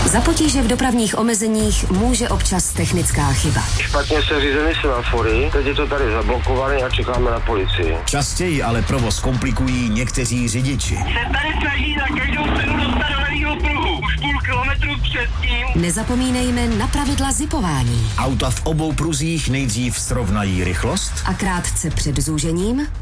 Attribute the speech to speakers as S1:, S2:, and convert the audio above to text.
S1: Za potíže v dopravních omezeních může občas technická chyba.
S2: Špatně se řízeny semafory, teď je to tady zablokované a čekáme na policii.
S3: Častěji ale provoz komplikují někteří řidiči.
S4: Se tady snaží na každou cenu dostat do levýho pruhu. Už půl kilometru předtím.
S1: Nezapomínejme na pravidla zipování.
S3: Auta v obou pruzích nejdřív srovnají rychlost
S1: A krátce před zúžením